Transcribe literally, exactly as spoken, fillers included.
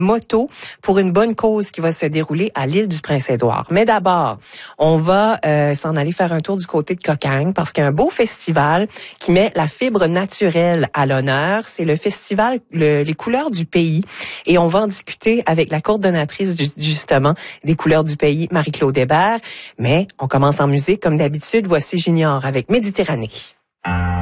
moto pour une bonne cause qui va se dérouler à l'île du Prince-Édouard. Mais d'abord, on va euh, s'en aller faire un tour du côté de Cocagne parce qu'il y a un beau festival qui met la fibre naturelle à l'honneur. C'est le festival le, Les couleurs du pays et on va en discuter avec la coordonnatrice justement des couleurs du pays, Marie-Claude Hébert. Mais on commence en musique comme d'habitude. Voici Junior avec Méditerranée.